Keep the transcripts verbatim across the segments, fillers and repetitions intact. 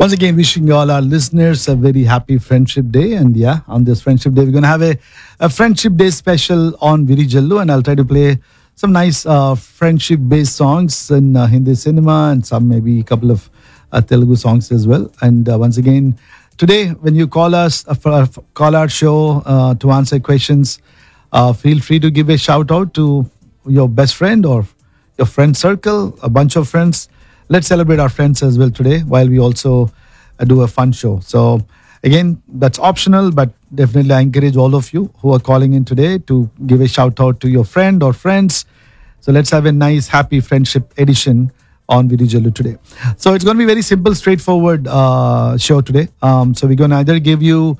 Once again, wishing all our listeners a very happy Friendship Day. And yeah, on this Friendship Day, we're going to have a, a Friendship Day special on Virijallu. And I'll try to play some nice uh, friendship based songs in uh, Hindi cinema and some maybe a couple of uh, Telugu songs as well. And uh, once again, today, when you call us uh, for our call our show uh, to answer questions, uh, feel free to give a shout out to your best friend or your friend circle, a bunch of friends. Let's celebrate our friends as well today while we also uh, do a fun show. So again, that's optional, but definitely I encourage all of you who are calling in today to give a shout out to your friend or friends. So let's have a nice, happy friendship edition on Virijallu today. So it's going to be very simple, straightforward uh, show today. Um, so we're going to either give you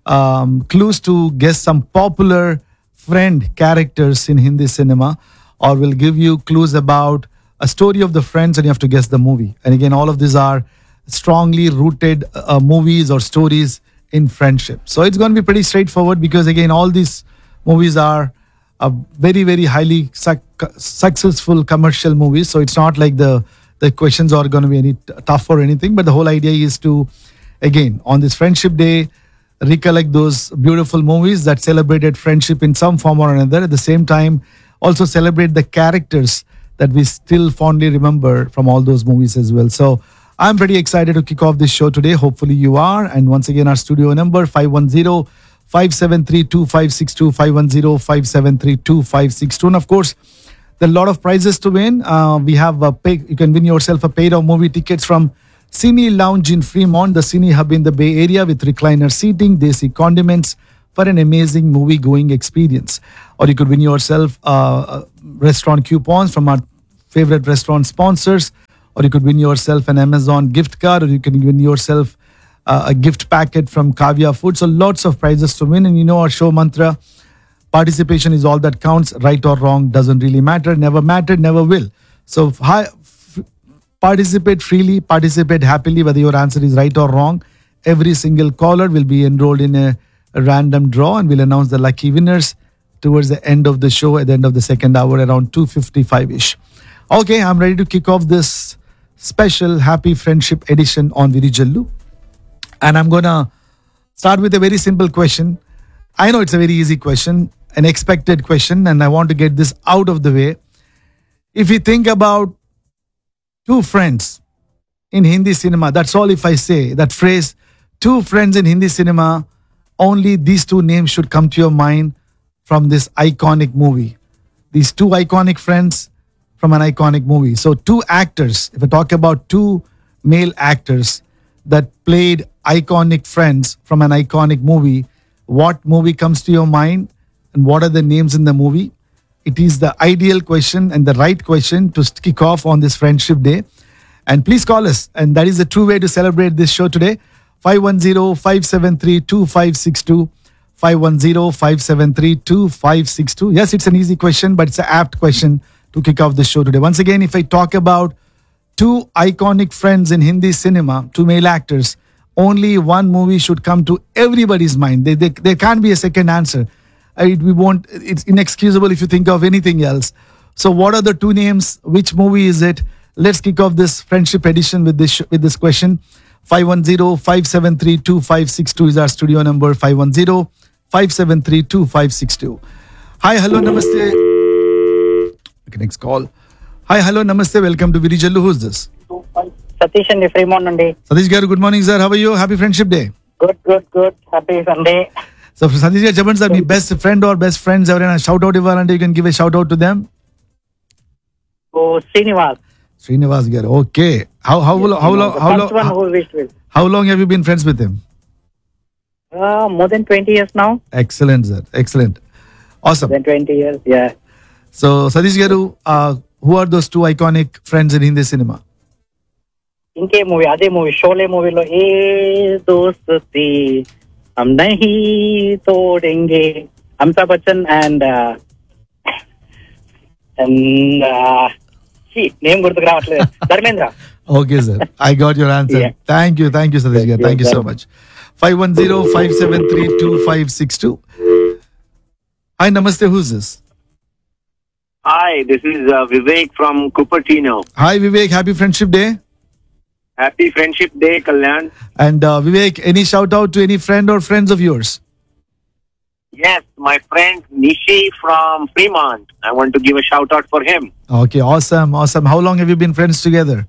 um, clues to guess some popular friend characters in Hindi cinema, or we'll give you clues about a story of the friends and you have to guess the movie. And again, all of these are strongly rooted uh, movies or stories in friendship. So it's going to be pretty straightforward because again, all these movies are uh, very, very highly suc- successful commercial movies. So it's not like the, the questions are going to be any t- tough or anything. But the whole idea is to, again, on this Friendship Day, recollect those beautiful movies that celebrated friendship in some form or another. At the same time, also celebrate the characters that we still fondly remember from all those movies as well. So I'm pretty excited to kick off this show today. Hopefully you are. And once again, our studio number five one zero, five seven three, two five six two, five one zero, five seven three, two five six two. And of course, there are a lot of prizes to win. Uh, we have a pay, you can win yourself a pair of movie tickets from Cine Lounge in Fremont, the Cine Hub in the Bay Area with recliner seating, desi condiments for an amazing movie-going experience. Or you could win yourself uh, restaurant coupons from our favorite restaurant sponsors, or you could win yourself an Amazon gift card, or you can win yourself uh, a gift packet from Kavya Food. So lots of prizes to win. And you know our show mantra, participation is all that counts. Right or wrong doesn't really matter, never mattered, never will. So hi, f- participate freely, participate happily, whether your answer is right or wrong. Every single caller will be enrolled in a, a random draw, and we'll announce the lucky winners towards the end of the show, at the end of the second hour, around two fifty-five-ish. Okay, I'm ready to kick off this special Happy Friendship edition on Virijallu. And I'm going to start with a very simple question. I know it's a very easy question, an expected question, and I want to get this out of the way. If you think about two friends in Hindi cinema, that's all if I say, that phrase, two friends in Hindi cinema, only these two names should come to your mind from this iconic movie. These two iconic friends from an iconic movie. So two actors, if I talk about two male actors that played iconic friends from an iconic movie, what movie comes to your mind and what are the names in the movie? It is the ideal question and the right question to kick off on this Friendship Day. And please call us. And that is the true way to celebrate this show today. five one zero, five seven three, two five six two. five one zero, five seven three, two five six two. Yes, it's an easy question, but it's an apt question to kick off the show today. Once again, if I talk about two iconic friends in Hindi cinema, two male actors, only one movie should come to everybody's mind. They, they, there can't be a second answer. I, we won't. It's inexcusable if you think of anything else. So, what are the two names? Which movie is it? Let's kick off this friendship edition with this sh- with this question. five one zero, five seven three, two five six two is our studio number. five one zero, five seven three, two five six two. Hi, hello, namaste. Okay, next call. Hi, hello, namaste. Welcome to Virijallu. Who's this? Satish and Fremont Nandi. Satish garu, good morning, sir. How are you? Happy Friendship Day. Good, good, good. Happy Sunday. So, Satish garu, చెప్పండి sir, me best friend or best friends ఎవరైనా shout out ఇవ్వాలంటే you can give a shout out to them. Oh, Srinivas. Srinivas garu. Okay. How how Yes, how you know, long the how first long one who wished will. how long have you been friends with him? Uh, more than twenty years now. Excellent, sir. Excellent. Awesome. More than twenty years, yeah. So, Satish garu, uh, who are those two iconic friends in Hindi cinema? ఇంకే movie అదే movie Sholay మూవీలో ఏ దోస్తి హమ్ నహీ తోడెంగే Amitabh Bachchan and and name గుర్తుకు రావట్లేదు Dharmendra. Okay, sir. I got your answer. Yeah. Thank you. Thank you, Satish garu. Yeah, Thank you so yeah. much. five one zero, five seven three, two five six two. Hi, namaste. Who's this? Hi, this is uh, Vivek from Cupertino. Hi, Vivek. Happy Friendship Day. Happy Friendship Day, Kalyan. And uh, Vivek, any shout out to any friend or friends of yours? Yes, my friend Nishi from Fremont. I want to give a shout out for him. Okay, awesome, awesome. How long have you been friends together?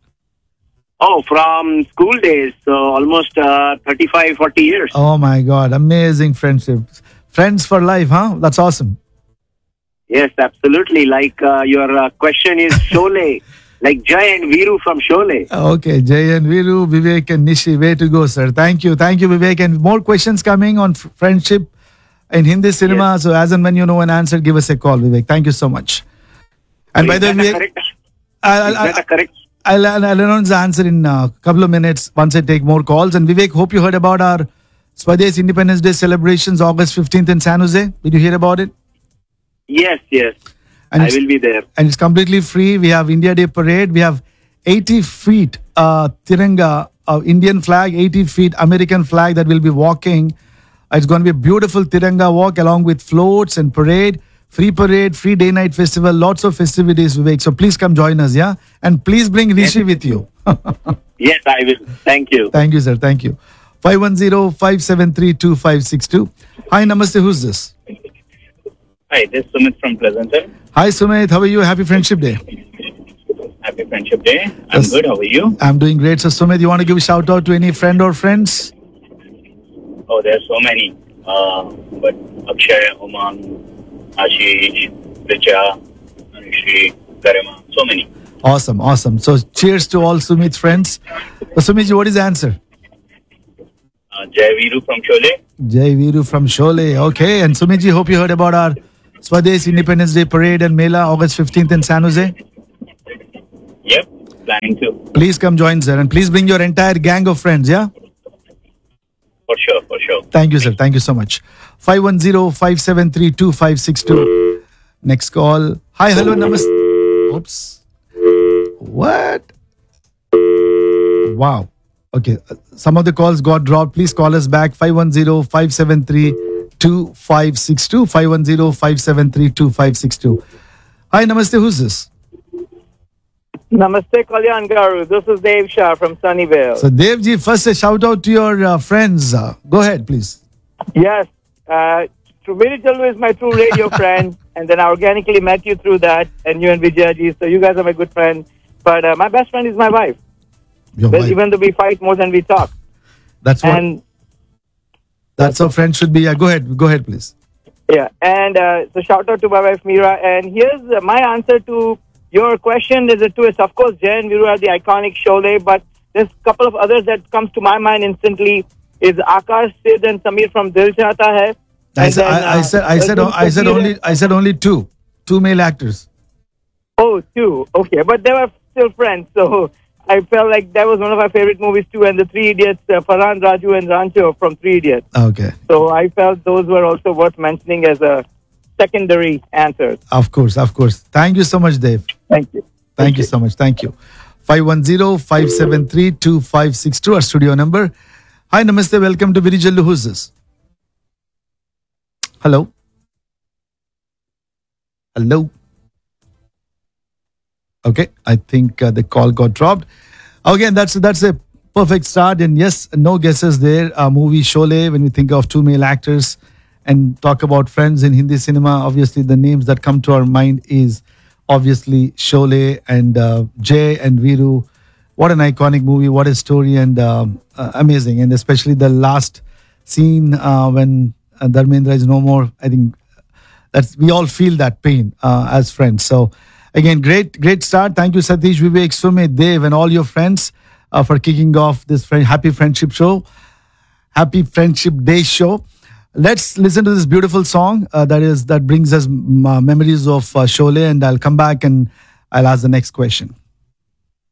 Oh, from school days, so almost uh, thirty-five, forty years. Oh my God, amazing friendships. Friends for life, huh? That's awesome. Yes, absolutely. Like uh, your uh, question is Sholay, like Jay and Viru from Sholay. Okay, Jay and Viru, Vivek and Nishi, way to go, sir. Thank you, thank you, Vivek. And more questions coming on f- friendship in Hindi cinema. Yes. So as and when you know an answer, give us a call, Vivek. Thank you so much. And by Is the that way, a Vivek, correct? I'll, Is that I'll, a correct? I'll, I'll I'll announce the answer in a couple of minutes once I take more calls. And Vivek, hope you heard about our Swadesh Independence Day celebrations August fifteenth in San Jose. Did you hear about it? Yes, yes. And I it's- will be there. And it's completely free. We have India Day parade. We have eighty feet uh, Tiranga, uh, Indian flag, eighty feet American flag that will be walking. It's going to be a beautiful Tiranga walk along with floats and parade. Free parade, free day night festival, lots of festivities, Vivek. So please come join us, yeah? And please bring Rishi with you. Yes, I will. Thank you. Thank you, sir. Thank you. five one zero, five seven three, two five six two. Hi, Namaste. Who's this? Hi, this is Sumit from Pleasanton. Hi, Sumit. How are you? Happy Friendship Day. Happy Friendship Day. I'm Yes. good. How are you? I'm doing great. So, Sumit, you want to give a shout out to any friend or friends? Oh, there are so many. Uh, but Akshay, Umang, Ashish, Richa, Anushri, Garima, so many. Awesome, awesome. So, cheers to all Sumit's friends. So, Sumitji, what is the answer? Uh, Jai Viru from Sholay. Jai Viru from Sholay. Okay. And Sumitji, hope you heard about our Swadesh Independence Day Parade and Mela August fifteenth in San Jose. Yep, planning to. Please come join, sir. And please bring your entire gang of friends, yeah? For sure, for sure. Thank you, sir. Thank you so much. five one zero, five seven three, two five six two. Next call. Hi, hello, namaste. Oops. What? Wow. Okay. uh, Some of the calls got dropped. Please call us back. five one zero, five seven three, two five six two. five one zero, five seven three, two five six two. Hi, namaste. Who's this? Namaste, Kalyan Garu. This is Dave Shah from Sunnyvale. So, Devji, first a shout out to your uh, friends. Uh, go ahead, please. yes, uh, Viri Jallu is my true radio friend, and then I organically met you through that, and you and Vijayaji. So you guys are my good friends. But uh, my best friend is my wife. Your Well, wife. even though we fight more than we talk. That's what. And That's how friends should be. Yeah, go ahead. Go ahead, please. yeah, and uh, so shout out to my wife Meera. And here's uh, my answer to your question is a twist. Of course, Jay and Viru are the iconic Sholay, but there's a couple of others that comes to my mind instantly. Is Akash, Sid, and Samir from Dil Chahta Hai. I And said, then, I, I uh, said, I said, Arjun I said Kapoor only, and- I said only two, two male actors. Oh, two. Okay, but they were still friends, so I felt like that was one of my favorite movies too. And the Three Idiots, uh, Farhan, Raju, and Rancho from Three Idiots. Okay, So I felt those were also worth mentioning as a secondary answers. of course, of course. Thank you so much, Dave. Thank you. Thank you so much. Thank you. five one zero, five seven three, two five six two, our studio number. Hi, namaste. Welcome to Viri Jallu. Who's this? Hello. Hello. Okay, I think uh, the call got dropped. Again, that's that's a perfect start. And yes, no guesses there. Uh, movie Sholay, when we think of two male actors and talk about friends in Hindi cinema, obviously the names that come to our mind is obviously Sholay and uh, Jay and Viru. What an iconic movie. What a story, and um, uh, amazing. And especially the last scene uh, when uh, Dharmendra is no more. I think that's we all feel that pain uh, as friends. So again, great, great start. Thank you, Satish, Vivek, Sumit, Dev, and all your friends uh, for kicking off this friend, happy friendship show, happy friendship day show. Let's listen to this beautiful song uh, that is that brings us mm, uh, memories of uh, Sholay, and I'll come back and I'll ask the next question.